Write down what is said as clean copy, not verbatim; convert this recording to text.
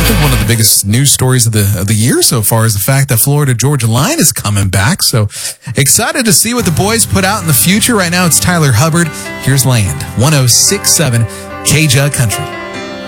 think one of the biggest news stories of the year so far is the fact that Florida Georgia Line is coming back. So excited to see what the boys put out in the future. Right now, it's Tyler Hubbard. Here's Land, 106.7 KJUG Country.